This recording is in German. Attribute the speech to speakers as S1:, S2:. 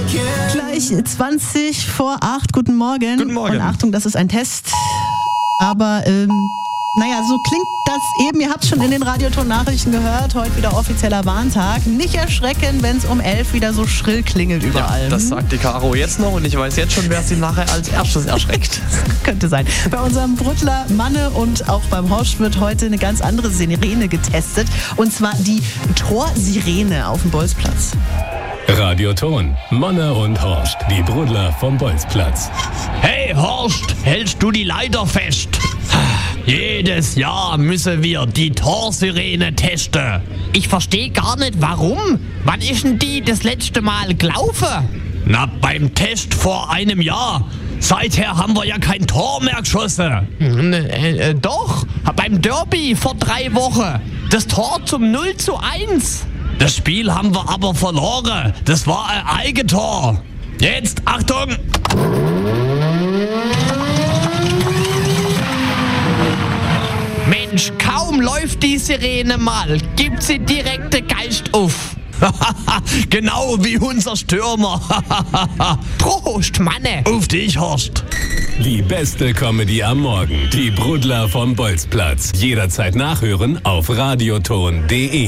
S1: Gleich 20 vor 8. Guten Morgen.
S2: Guten Morgen.
S1: Und Achtung, das ist ein Test. Aber, so klingt das eben. Ihr habt es schon in den Radioton-Nachrichten gehört. Heute wieder offizieller Warntag. Nicht erschrecken, wenn es um 11 wieder so schrill klingelt überall.
S2: Ja, das sagt die Caro jetzt noch und ich weiß jetzt schon, wer sie nachher als erstes erschreckt.
S1: Könnte sein. Bei unserem Bruttler Manne und auch beim Horst wird heute eine ganz andere Sirene getestet. Und zwar die Torsirene auf dem Bolzplatz.
S3: Radioton, Manne und Horst, die Brudler vom Bolzplatz.
S4: Hey Horst, hältst du die Leiter fest? Jedes Jahr müssen wir die Torsirene testen. Ich verstehe gar nicht, warum. Wann ist denn die das letzte Mal gelaufen? Na, beim Test vor einem Jahr. Seither haben wir ja kein Tor mehr geschossen. Doch, beim Derby vor 3 Wochen. Das Tor zum 0:1. Das Spiel haben wir aber verloren. Das war ein Eigentor. Jetzt, Achtung! Mensch, kaum läuft die Sirene mal, gibt sie direkt den Geist auf. Genau wie unser Stürmer. Prost, Manne. Auf dich, Horst.
S3: Die beste Comedy am Morgen. Die Brudler vom Bolzplatz. Jederzeit nachhören auf radioton.de.